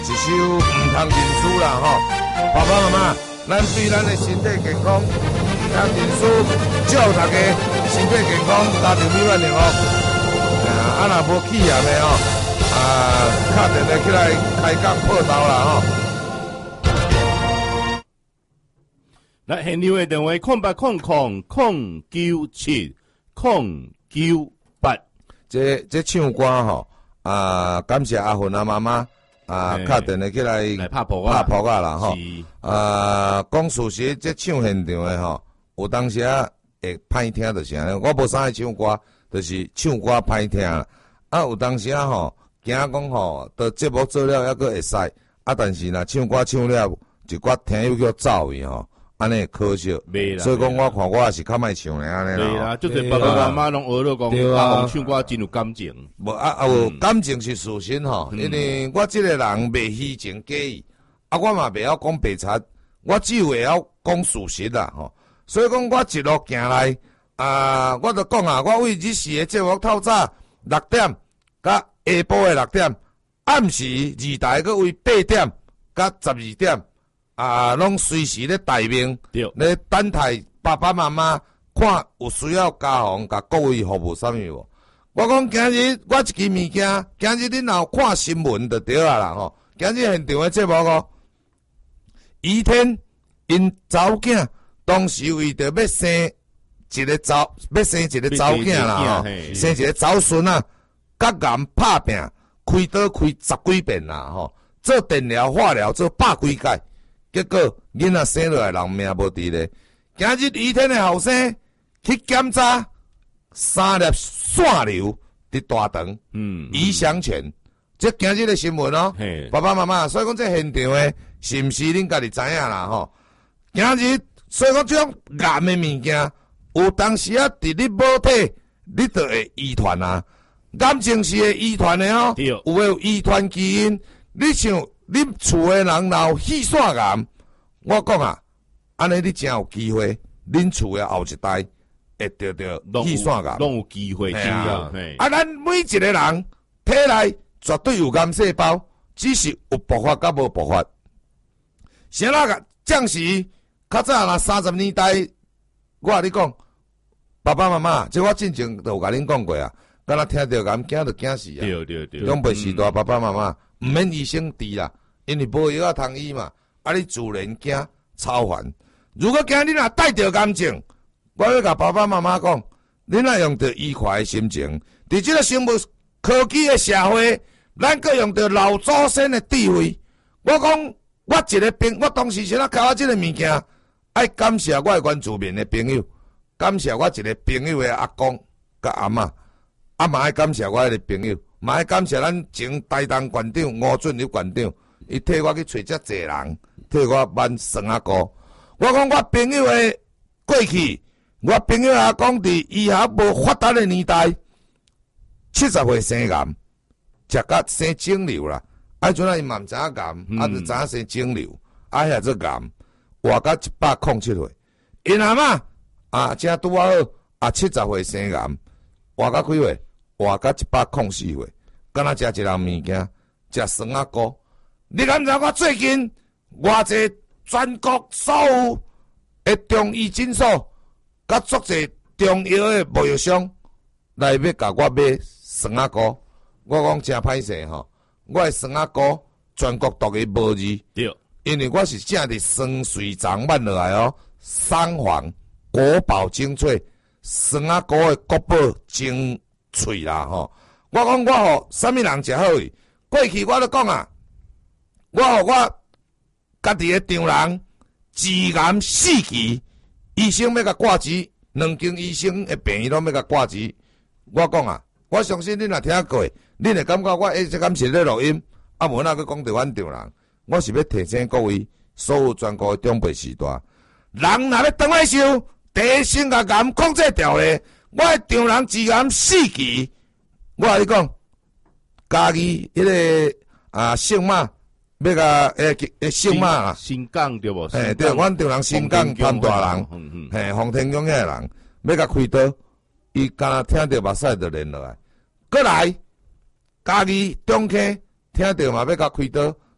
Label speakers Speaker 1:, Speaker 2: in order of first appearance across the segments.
Speaker 1: 一首唔通认输啦吼，爸爸妈妈，咱对咱的身体健康唔通认输，祝大家身体健康，家庭美满幸福。若无气炎的吼，敲电话起来开讲报道啦吼。
Speaker 2: 来，现场的电话0800097098。
Speaker 1: 这唱歌吼，感谢阿芬阿妈妈。敲电话起来
Speaker 2: 拍扑
Speaker 1: 啦吼，讲事实，这唱现场的吼，有当时会歹听就是安尼。我无啥爱唱歌，就是唱歌歹听。有当时吼，惊讲吼，到节目做了还佫会使。但是若唱歌唱了，一寡听友叫走去吼，安尼可惜。所以讲我看我也是较莫唱咧安尼啦。
Speaker 2: 对啦，就是爸爸妈妈拢学了讲，阿公唱歌真有感情。
Speaker 1: 无有感情是事实吼，因为我即个人袂虚情假意，我嘛袂晓讲白贼，我只会晓讲事实啦吼。所以讲我一路行来，我就讲我为日时的节目透早6点，甲下晡的6点，暗时2台佫为8点，甲12点，拢随时咧待命，咧等待爸爸妈妈看有需要家访，甲各位服务啥物无？我讲今日我一支物件，今日恁若有看新闻就对啊啦吼。今日现场的节目宜天因查某囝当时为着要生一个查某囝啦吼，生一个查某孙啊，甲癌拍拼，开刀开10几遍啦吼，做电疗、化疗做100几届，结果囡仔生落来人命无伫咧。今日宜天的后生去检查3粒腺瘤伫大肠，胰详权，这今日的新闻哦，爸爸妈妈，所以讲这现场的是毋是恁家己知影啦吼？今日所以讲这种癌的物件，有当时伫你母体，你就会遗传啊。癌症是会遗传的哦，有诶有遗传基因。你像恁厝诶人若有肺腺癌，我讲安尼你真有机会，恁厝诶后一代会得到肺腺癌，
Speaker 2: 拢有机会真啊！
Speaker 1: 咱每一个人体内绝对有癌细胞，只是有爆发甲无爆发。谁那个将士较早若30年代，我甲你讲，爸爸妈妈，这我之前就有甲恁讲过啊。敢若听到癌，惊就惊死啊！对，长辈时代爸爸妈妈毋免医生治啦，因为无药通医嘛。你自然惊超烦。如果今日若带着癌症，我要甲爸爸妈妈讲，恁若用着愉快的心情，伫即个生物科技的社会，咱阁用着老祖先的智慧。我讲，我一个我当时先教我即个物件，爱感谢我的原住民的朋友，感谢我一个朋友的阿公甲阿嬷，嘛爱感谢我迄个朋友，嘛爱感谢咱前台东县长吴俊立县长，伊替我去找遮济人，替我办生阿哥。我讲我朋友的过去，我朋友阿公伫医学无发达的年代，70岁生癌，食甲生肿瘤啦。阵伊嘛毋知影癌，就知影生肿瘤，遐做癌，活到107岁。因阿嬷正拄好70岁生癌，活到几岁？活到104岁。敢若食一样物件，食酸啊糕。你敢知我最近偌济全国所有的中医诊所，甲足济中药的贸易商来要甲我买酸啊糕。我讲真歹势吼，我的酸啊糕全国独一无二。对，因为我是正伫酸水长慢落来哦，三黄国宝精粹酸啊糕的国宝精粹啦吼。我讲我互啥物人食好去？过去我都讲我互我家己的丈人治癌4期，医生要甲挂职，2间医生的病院拢要甲挂职。我讲我相信恁若听过，恁会感觉我这敢是咧录音，无哪去讲着阮丈人。我是要提醒各位所有全国的长辈时代，人若要当来受，第一先甲癌控制掉咧。我的丈人治癌4期。我甲你讲，家己迄个姓马，要甲姓马啦，
Speaker 2: 新港对无？
Speaker 1: 对，阮丈人新港潘大人，洪天宫遐人，要甲开刀，伊敢若听到目屎就连落来，过来，家己中科听到嘛要甲开刀，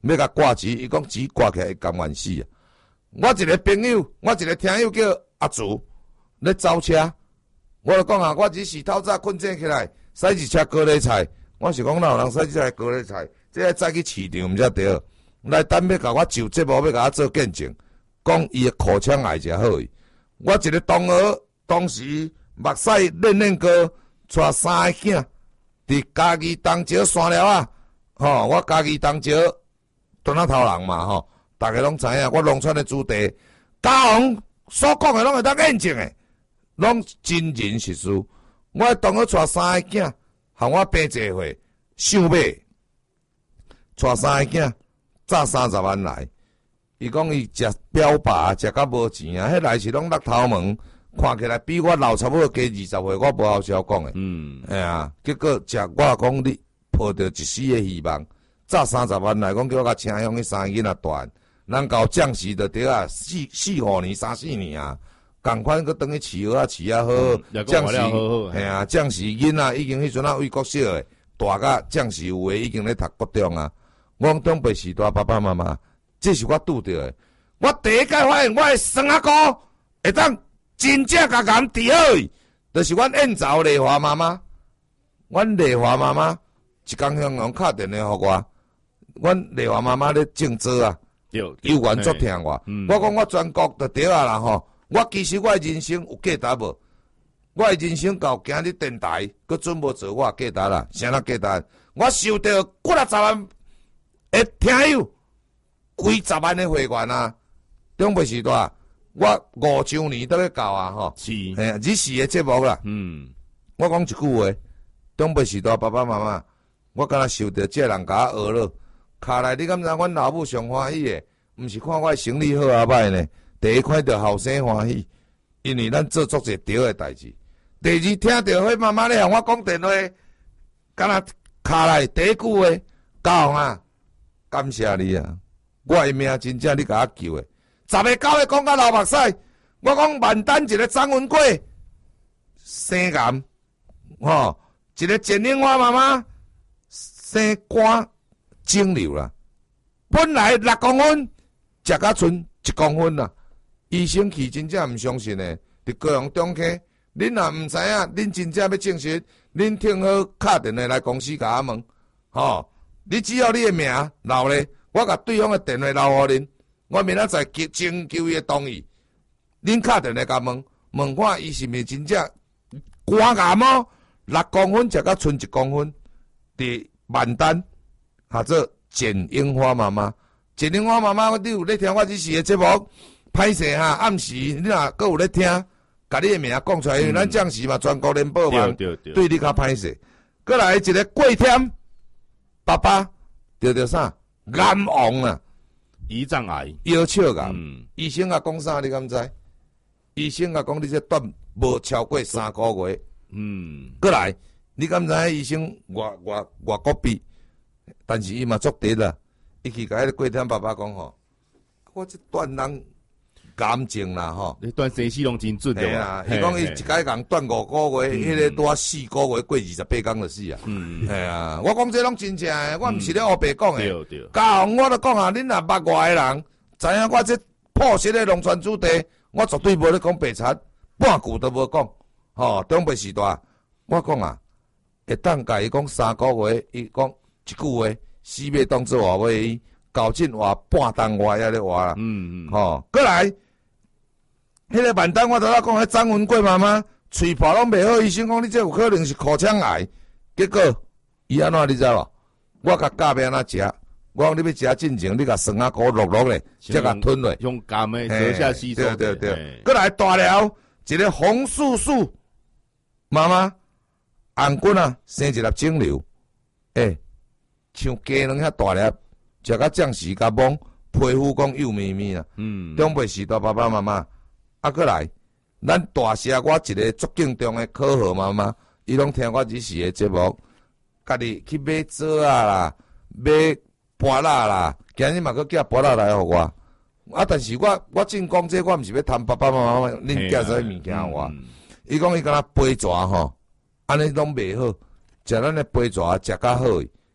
Speaker 1: 要甲挂钱，伊讲钱挂起来会甘愿死啊！我一个朋友，我一个听友叫阿祖，咧走车，我就讲啊，我只是透早困醒起来，驶一车高丽菜，我是讲哪有人驶一车高丽菜，这个再去市场毋才对。来等要甲我就节目，要甲我做见证，讲伊的口腔癌诚好伊。我一个同学，当时目屎练高，带3个囝，伫家己东石山寮啊，吼，我家己东石屯仔头人嘛，吼，大家拢知影，我农村的子弟，家王所讲的拢会当验证的，拢真人实事。我同学带3个囝，和我平济会想买，带3个囝。早30万来，伊讲伊食表爸食到无钱啊，迄来是拢落头毛，看起来比我老差不多加20岁，我无好笑讲诶。哎呀，结果食我讲你抱着一丝诶希望，早30万来，讲叫我甲请向迄3个囡仔大，人到降息就对啊，4-5年、3-4年啊，共款佫等去饲饲啊好，降息，嘿啊，降息囡仔已经迄阵啊为国小诶，大甲降息有诶已经咧读国中啊。我讲长辈时代爸爸妈妈，这是我拄着的。我第一届发现我的孙仔哥会当真正甲人治好伊，就是阮燕巢丽华妈妈。阮丽华妈妈一工向用敲电话互我，阮丽华妈妈咧种植啊，有缘足听我。我讲我全国就对啊啦吼。我其实我的人生有价值无？我的人生到今日电台，佫准无做我价值啦，啥人价值？我收到几60万。听友几10万的会员啊，中辈时代，我5周年都要到啊吼，是，日时的节目啦。我讲一句话，中辈时代爸爸妈妈，我敢若受到这人甲我学了，卡来你敢知阮老母上欢喜的，毋是看我的生理好啊歹呢？第一看到后生欢喜，因为咱做足侪对的代志。第二听到迄妈妈咧向我讲电话，敢若卡来第一句话，教啊！感谢你啊！我的命真正你甲我救的。10个9个讲到流目屎，我讲万丹一个张文贵生癌，吼，一个简玲花妈妈生肝肿瘤啦。本来6公分，食甲剩1公分啦。医生去真正毋相信的，伫高雄中科，恁若毋知影，恁真正要证实，恁听好敲电话来公司甲我问，吼。你只要你的名留咧，我甲对方的电话留互恁，我明仔载征求伊的同意。恁敲电话甲问看伊是毋是真正肝癌哦，6公分食到剩1公分，伫万丹，或者简樱花妈妈，简樱花妈妈，你有咧听我这时的节目？歹势哈，暗时你若佫有咧听，甲你的名讲出来，因为咱将士嘛，全国联播网对你较歹势。佫来一个过添。爸爸得啥？癌王啊，
Speaker 2: 胰脏癌、
Speaker 1: 腰鞘癌。医生啊讲啥？你敢知？医生啊讲你这短无超过3个月。过来，你敢知？医生外国比，但是伊嘛足直啦。伊去甲迄个过天爸爸讲吼，我这断人癌症啦吼。
Speaker 2: 你断生死拢真准对
Speaker 1: 啊。伊讲伊一家人断5个月，迄个多4个月过28天就死啊。啊，我讲这拢真正诶，我毋是咧胡白讲诶。教我都讲啊，恁若捌外诶人，知影我这朴实诶农村子弟，我绝对无咧讲白贼，半句都无讲。吼，中辈时代，我讲啊，会当甲伊讲3个月，伊讲一句话，死要当作话话伊，搞进话半当话遐咧话啦。吼，过来，迄个万丹我头仔讲，迄张文贵妈妈喙破拢袂好，医生讲你这有可能是口腔癌。结果伊安怎你知无？我甲教要安怎食？我讲你要食进前，你甲酸仔膏落咧，才甲吞落。
Speaker 2: 用甘诶，舌下吸收。
Speaker 1: 对。过来大了一个红素素妈妈，红棍啊，生一粒肿瘤，像鸡卵遐大粒，食甲酱时甲懵，皮肤讲幼绵绵啊。中辈时代爸爸妈妈，过来，咱大社我一个足敬重诶可好妈妈。伊拢听我日时诶节目，家己去买枣啊啦，买芭乐啦，今日嘛佫寄芭乐来互我。但是我正讲这，我毋是要贪爸爸妈妈恁寄啥物件我。伊讲伊敢若杯蛇吼，安尼拢袂好，食咱诶杯蛇食较好。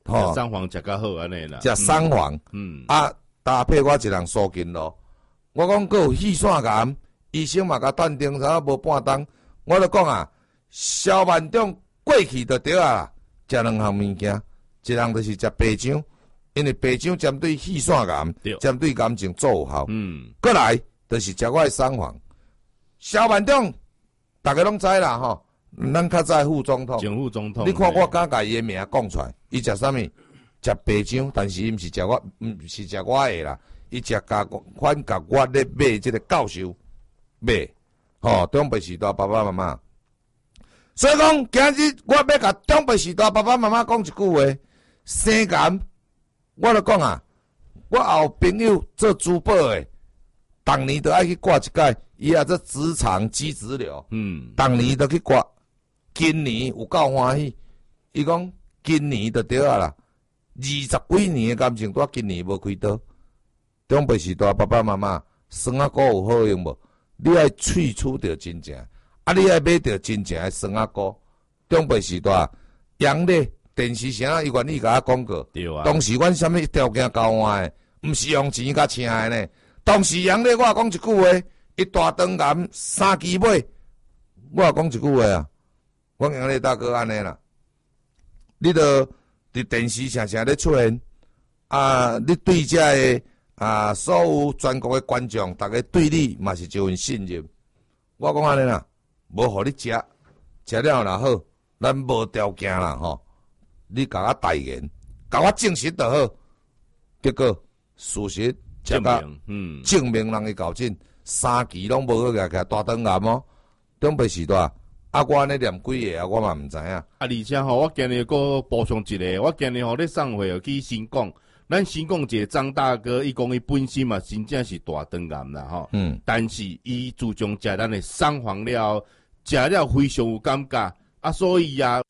Speaker 2: 食三黄食较好安尼啦，
Speaker 1: 食三黄，搭配我一人苏筋咯。我讲佫有气腺癌，医生嘛甲断定差无半冬，我就讲啊，消万种过去就对啊啦，食两项物件，一人就是食白姜，因为白姜针对气腺癌，针对癌症做有效。过来就是食我的三黄，消万种，大家拢知啦吼。咱较早副总统，
Speaker 2: 前副总统，
Speaker 1: 你看我敢甲伊的名讲出来，伊食啥物？食白姜，但是伊毋是食我，毋是食我的啦，伊食甲款甲我咧买即个教授买，中北时代爸爸妈妈。所以讲，今日我要甲中北时代爸爸妈妈讲一句话：生癌，我就讲啊，我有朋友做珠宝的，逐年都爱去挂一届，伊也做直肠肌脂瘤，逐年都去挂。今年有够欢喜，伊讲今年就对啊啦，20几年的癌症拄今年无开刀。中北时代爸爸妈妈，酸仔膏有好用无？你爱萃取着真正，你爱买着真正的酸仔膏。中北时代杨丽电视城伊愿意甲我讲过，当时阮啥物条件交换的，毋是用钱甲请的呢。当时杨丽我也讲一句话，伊大肠癌3期尾，我也讲一句话啊。我杨丽大哥安尼啦，你著伫电视常常咧出现你对遮个所有全国的观众，逐个对你嘛是一份信任。我讲安尼啦，无互你食，食了若好，咱无条件啦吼。你甲我代言，甲我证实就好。结果事实证明，证明人会搞真，3期拢无好个大肠癌哦，中北时代。我安尼念几个我嘛毋知影。
Speaker 2: 而且吼，我今日搁补充一个，我今日咧送货去新港，咱新港一个张大哥，伊讲伊本身嘛真正是大肠癌啦吼。但是伊自从食咱的三黄了，食了非常有感觉，所以